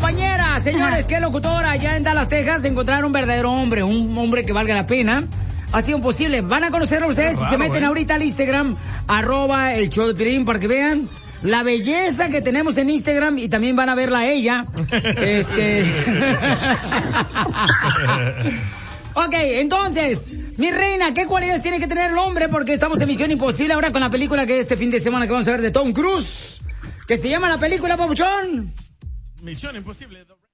compañera, señores, qué locutora, allá en Dallas, Texas, encontrar un verdadero hombre, un hombre que valga la pena. Ha sido imposible. Van a conocerlo ustedes si se meten ahorita al Instagram, @el show de Piolín, para que vean la belleza que tenemos en Instagram y también van a verla a ella. Ok, entonces, mi reina, ¿qué cualidades tiene que tener el hombre? Porque estamos en Misión Imposible ahora con la película que este fin de semana que vamos a ver de Tom Cruise, que se llama la película, papuchón. Misión Imposible.